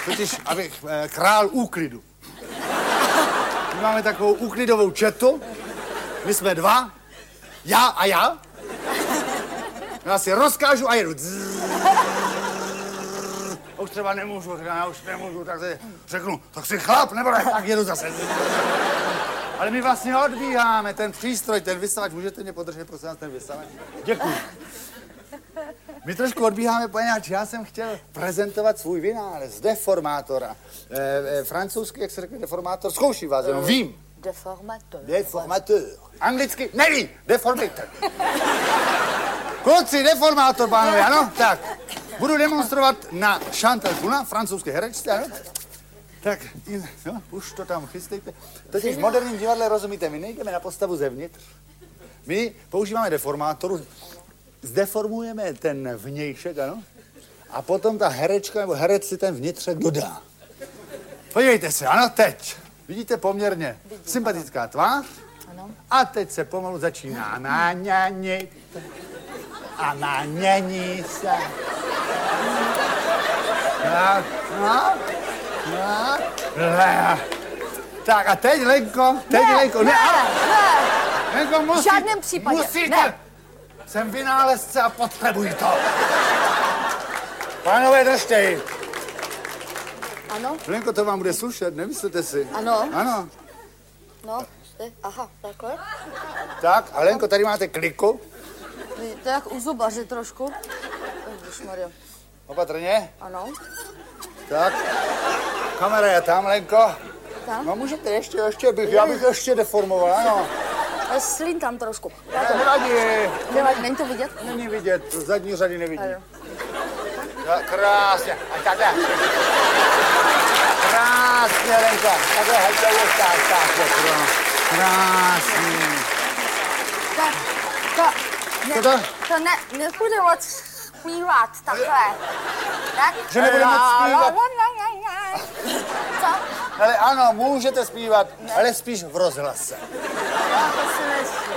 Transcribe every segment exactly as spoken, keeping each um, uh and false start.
totiž abych eh, král úklidu. My máme takovou úklidovou četu, my jsme dva, já a já. Já si rozkážu a jedu. A už třeba nemůžu, já už nemůžu, tak si řeknu, tak si chlap, nebo ne, tak jedu zase. Ale my vlastně odbíháme, ten přístroj, ten vysavač, můžete mě podržet, prosím vás, ten vysavač? Děkuji. My trošku odbíháme, poněvadž já jsem chtěl prezentovat svůj vynález, deformátora. E, e, francouzsky, jak se řekne deformátor, zkouším vás, jenom vím. Deformateur. Deformateur. Anglicky, nevím, deformator. Kluci, deformátor, pánové, ano? Tak, budu demonstrovat na Chantal Gounod, francouzské herečce, ano? Tak, no, už to tam chystejte. Totiž v moderním divadle, rozumíte, my nejdeme na postavu zevnitř. My používáme deformátoru, zdeformujeme ten vnějšek, ano? A potom ta herečka nebo herec si ten vnitřek dodá. Podívejte se, ano, teď. Vidíte poměrně sympatická tvář. Ano. A teď se pomalu začíná naňanit. A naňaní se. Tak, no, no, no. Tak a teď, Lenko, teď, ne, Lenko. Ne, ne, ne. Lenko, musí, v žádném případě. Musíte. Ne. Jsem vynálezce a potřebuji to. Pánové, držte ji. Ano? Lenko, to vám bude slušet, nemyslete si? Ano. Ano. No, aha, takhle. Tak, a Lenko, tady máte kliku. To je jak u zubaře trošku. Ježišmarja. Opatrně. Ano. Tak. Kamera je tam, Lenko. Tam? No můžete ještě, ještě bych, já bych ještě deformoval, ano. Slín tam trošku. Ne, nevadí. Nevadí, není to vidět? Není vidět, zadní řady nevidí. Ano. Tak, krásně. A takhle. Krásně, Lenka. Takhle, hejte už, tak, tak, krásný. Tak, to, ne, Co to? to ne, nepůjde moc zpívat takhle. Tak? Že nebude moc zpívat? Co? Ale ano, můžete zpívat, ne. Ale spíš v rozhlase. Já to si myslím.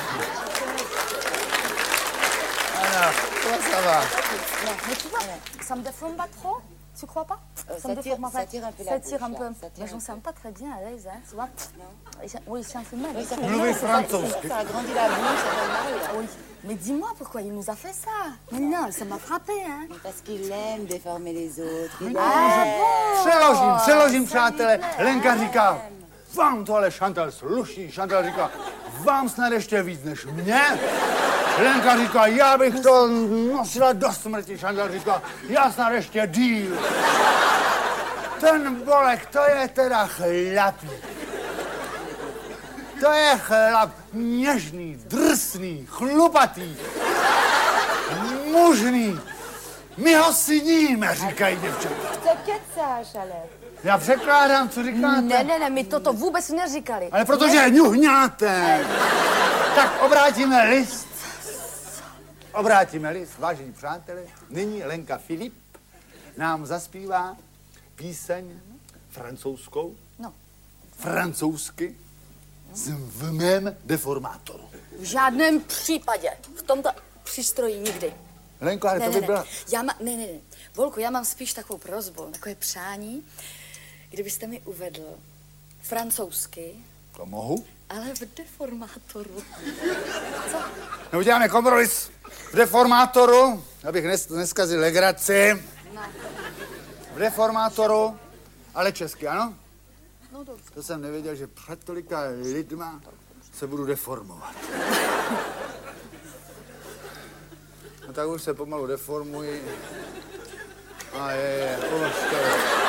Ano, krasava. Ne, mais tu vois, ça me déforme pas trop, tu crois pas? Ça me déforme pas. Ça tire un peu la Ça tire un bouche, peu. là. Ça tire Mais je me sens pas très bien à l'aise, hein, tu vois? Oui, je suis un peu mal. Oui, ça fait Mluvit mal, c'est francouzsky. ça, ça agrandit la bouche, ça fait mal. Là. Oui, mais dis-moi pourquoi il nous a fait ça. Mais non, ça m'a frappé, hein. Parce qu'il aime déformer les autres. Il Ah bon? Přeložím, přeložím, přátelé. Lenka říká, vám to ale Chantal sluší. Chantal říká, vám snad ještě víc než mě. Lenka říká, já bych to nosila do smrti. Chantal říká, já snad ještě díl. Ten Bolek, to je teda chlapík. To je chlap něžný, drsný, chlupatý, mužný. My ho syníme, říkají děvčata. T'inquiète ça, Chalet. Já překládám, co říkáte. Ne, ne, ne, my toto vůbec neříkali. Ale protože ňuhňáte. Tak obrátíme list. Obrátíme list, vážení přátelé. Nyní Lenka Filip nám zaspívá píseň francouzskou. No. Francouzsky. V mém deformátoru. V žádném případě. V tomto přístroji nikdy. Lenko, ale Ne, to ne, by byla... ne. Já má, ne, ne, ne. Volku, já mám spíš takovou prosbu, takové přání, kdybyste mi uvedl francouzsky, To mohu. ale v deformátoru. Co? No, uděláme kompromis v deformátoru, abych nes, neskazil legraci. No. V deformátoru, ale česky, ano? No dobře. To jsem nevěděl, že před tolika lidma se budu deformovat. No tak už se pomalu deformuji. A je, je, položte.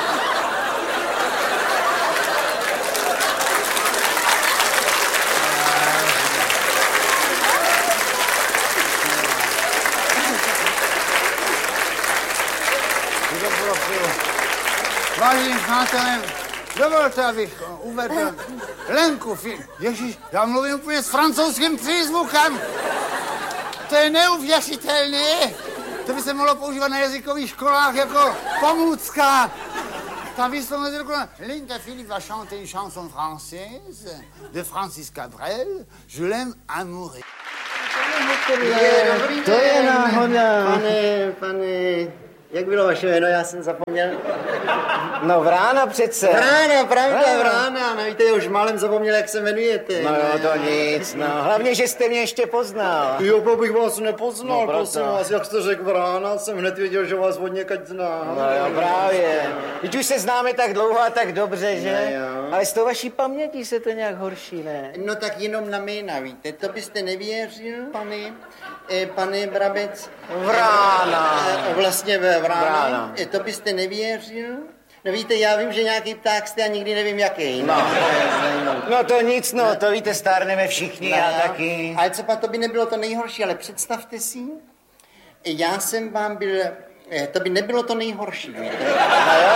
Vážení přátelé, dovolte, abych uvedl Lenku Filip. Ježíš, já mluvím úplně s francouzským přízvukem. To je neuvěřitelné. To by se mohlo používat na jazykových školách jako pomůcka. Ta výslovnost je dokonalá. Lenka Filip va chanter une chanson française de Francis Cabrel. Je l'aime à mourir. To je náhoda. Pane, pane Jak bylo vaše jméno, já jsem zapomněl. No Vrána přece. Vrána, pravda, Vrána. Vrána. No víte, já už málem zapomněl, jak se jmenujete. No jo, to nic, no. Hlavně, že jste mě ještě poznal. Jo, to bych vás nepoznal, No, prosím proto. vás. Jak jste řekl Vrána, jsem hned věděl, že vás od někať znám. No jo, právě. Teď už se známe tak dlouho a tak dobře, že? No jo. Ale s tou vaší pamětí se to nějak horší, ne? No tak jenom na jména, víte, to byste nevěřil, pane, eh, pane Brabec. Vrána. Eh, vlastně ve Vrána. Vrána. Eh, to byste nevěřil. No víte, já vím, že nějaký pták jste a nikdy nevím jaký. No. No to nic, no, to víte, stárneme všichni, já taky. Ale co pak, to by nebylo to nejhorší, ale představte si, já jsem vám byl, eh, to by nebylo to nejhorší, víte. No jo?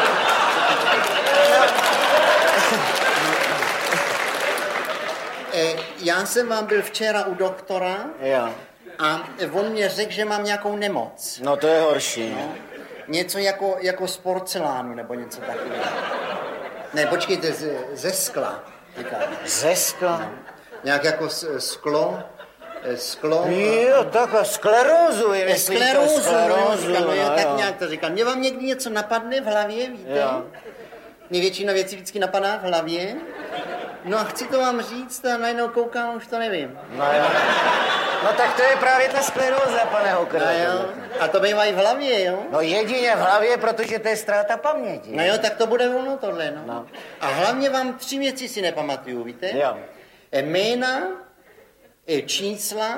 Eh, Já jsem vám byl včera u doktora Jo. a on mě řekl, že mám nějakou nemoc. No to je horší. No. Něco jako, jako z porcelánu nebo něco takového. Ne, počkejte, ze, ze skla. Říkáte. Ze skla? Nějak jako s- sklo. eh, Sklo. Jo, tak a sklerózu, je myslíte? Sklerózu, sklerózu, no, no, jo, no, tak jo. nějak to říkám. Mě vám někdy něco napadne v hlavě, víte? Jo. Mě většina věcí vždycky napadá v hlavě. No a chci to vám říct a najednou koukám, už to nevím. No jo. No tak to je právě ta skleróza, pane Hokr. No jo. A to bývá i v hlavě, jo? No jedině v hlavě, protože to je ztráta paměti. No jo, tak to bude ono tohle, no. No. A hlavně vám tři věci si nepamatuju, víte? Jo. E, Jména, e, čísla,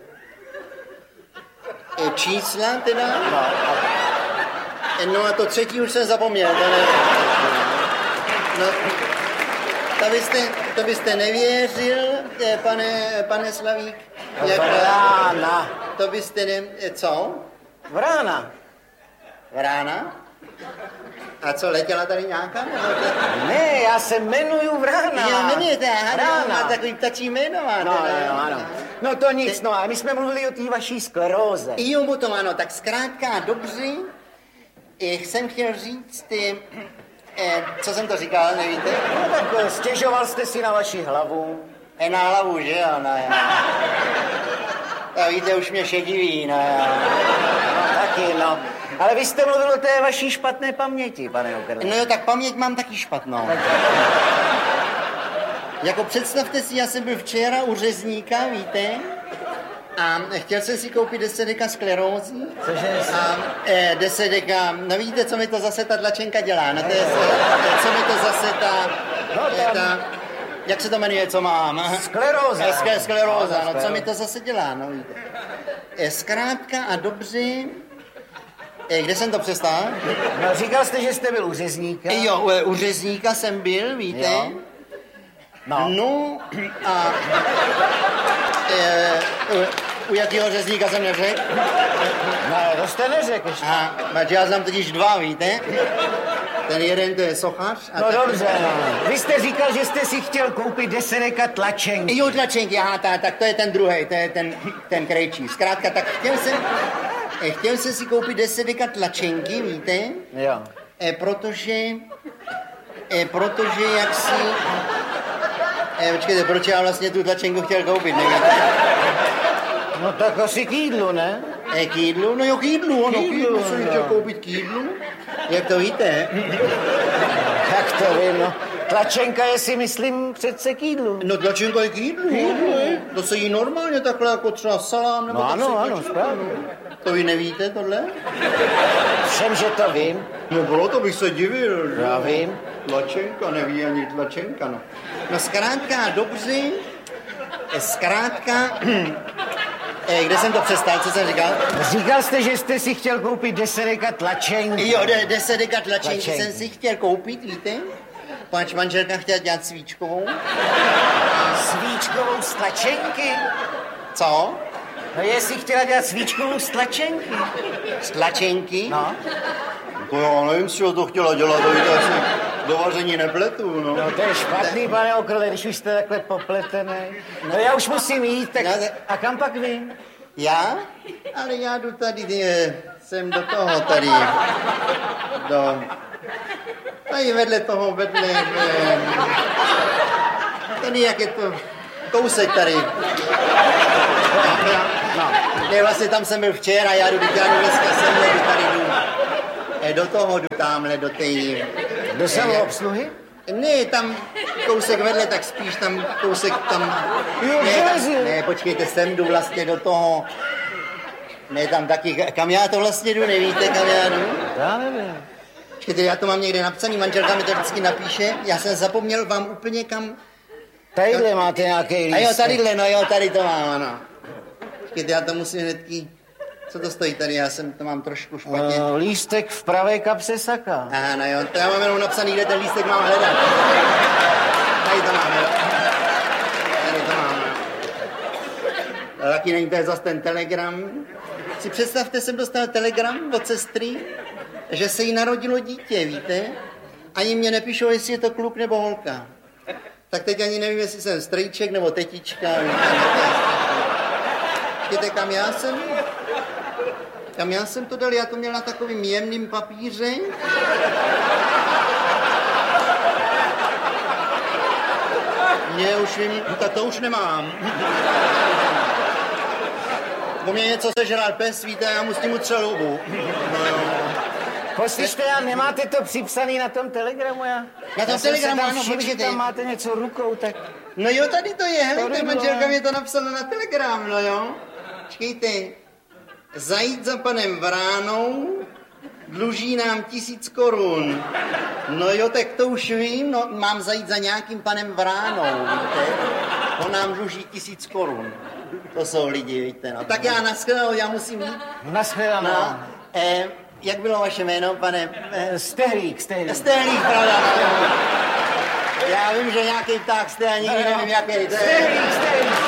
e, čísla teda, No, a e, no a to třetí už jsem zapomněl, to ne. No, to byste, to byste nevěřil, e, pane, pane Slavík, jak, Vrána. to byste ne, e, co? Vrána. Vrána? A co, letěla tady nějaká? Nebo to... Ne, já se jmenuju Vrána. Jo, jmenujete, aha, Vrána. má takový ptačí jméno, má No, teda. jo, ano. No to nic, no a my jsme mluvili o té vaší skleróze. Jo, potom ano, tak zkrátka a dobře, eh, jsem chtěl říct, eh, eh, co jsem to říkal, nevíte? No tak eh, stěžoval jste si na vaši hlavu. Eh, na hlavu, že jo, no jo. A víte, už mě šediví, no jo. No taky, no. Ale vy jste mluvil o té vaší špatné paměti, pane Hokr. No jo, tak paměť mám taky špatnou. Jako představte si, já jsem byl včera u řezníka, víte? A chtěl jsem si koupit deset deka sklerózy. Cože? A eh, deset deka, no víte, co mi to zase ta tlačenka dělá? No to je, eh, co mi to zase ta, No, eh, tam- ta jak se to jmenuje, co mám? Skleróza. Eh, skle- Skleróza, no co skleróza. mi to zase dělá, no víte. Eh, Zkrátka a dobře, eh, kde jsem to přestal? No říkal jste, že jste byl u řezníka. Eh, Jo, u- u řezníka jsem byl, víte? Jo. No. No a e, u, u jakého řezníka jsem neřekl? Ne, to jste neřekl ještě. A protože já znám totiž dva, víte? Ten jeden to je sochař. A No ten... dobře, no. Vy jste říkal, že jste si chtěl koupit deset deka tlačenky. Jo, tlačenky, aha, ta, tak to je ten druhý, to je ten, ten krejčí. Zkrátka, tak chtěl jsem, eh, chtěl jsem si koupit deset deka tlačenky, víte? Jo. E, protože, e, protože jak si... E, počkejte, proč já vlastně tu tlačenku chtěl koupit, nevíte? No tak asi k jídlu, ne? E, k jídlu? No jo, k jídlu, ano, k K jídlu, jídlu jsem no. chtěl koupit k jídlu. Jak to víte? Tak to vím, no. Tlačenka je si, myslím, přece k jídlu. No tlačenka je k jídlu, jídlu. To se jí normálně takhle jako třeba salám, nebo No tak ano, se ano, tlačí. správně. To vy nevíte, tohle? Všem, že to vím. No bylo to bych se divil. že? Já vím. Tlačenka, neví ani tlačenka, no. No zkrátka, dobře, e, zkrátka, e, kde jsem to přestal, co jsem říkal? Říkal jste, že jste si chtěl koupit deset deka tlačenky. Jo, de, deset deka tlačenky Tlačenky. jsem si chtěl koupit, víte? Pač manželka chtěla dělat svíčkovou. Svíčkovou z tlačenky. Co? No jestli chtěla dělat svíčkovou z tlačenky. Z tlačenky? No. To já nevím, z čeho to chtěla dělat, to víte, asi do vaření nepletu, no. No to je špatný, pane Okrle, když už jste takhle popletený. No já už musím jít, tak No, tak- a kam pak vy? Já? Ale já jdu tady, eh, jsem do toho tady, do... Tady vedle toho, vedle... Eh, tady, jak je to... Kousek tady. No. Ne, vlastně tam jsem byl včera, já jdu, já jdu dneska sem, jdu tady jdu. Ne, do toho jdu tamhle, do té... Do samoobsluhy? Ne, tam kousek vedle, tak spíš tam kousek tam... Jo, ne, železí. tam, ne, počkejte, sem jdu vlastně do toho... Ne, tam taky, kam já to vlastně jdu, nevíte, kam já jdu? Já nevím. Počkejte, já to mám někde napsaný, manželka mi to vždycky napíše, já jsem zapomněl vám úplně kam... Tadyhle máte nějaký lístek. A jo, tadyhle, no jo, tady to mám, ano. Počkejte, já to musím hnedky... Co to stojí tady, já jsem to mám trošku špatně. Uh, lístek v pravé kapse saka. Aha, no jo, to já mám jenom napsaný, kde ten lístek mám hledat. Tady to mám, jo. Tady to mám, jo. A taky není to je zase ten telegram. Si představte, jsem dostal telegram od sestry, že se jí narodilo dítě, víte? Ani mě nepíšou, jestli je to kluk nebo holka. Tak teď ani nevím, jestli jsem strýček nebo tetička. Víte, kam já jsem? Kam já jsem to dal? Já to měl na takovým jemným papíře. Ne, už vím, tak to už nemám. Po mě něco sežral pes, víte, já mu s tím utřel hubu. No jo. Poslyšte, já nemáte to připsaný na tom telegramu, já? Na tom já telegramu, jsem ano, se tam počkejte. tam máte něco rukou, tak... No jo, tady to je, hele, Tady ta bylo, manželka ne? mě to napsala na telegram, no jo. Počkejte, zajít za panem Vránou, dluží nám tisíc korun. No jo, tak to už vím, no, mám zajít za nějakým panem Vránou, víte. On nám dluží tisíc korun. To jsou lidi, víte, no. Tak já naschledanou, já musím jít. Naschledanou. No, eh, jak bylo vaše jméno, pane? Eh, Stehlík, stehlík. Stehlík, pravda, no. Já vím, že nějaký pták jste, a nikdy nevím, jaký to je. Stehlík, stehlík.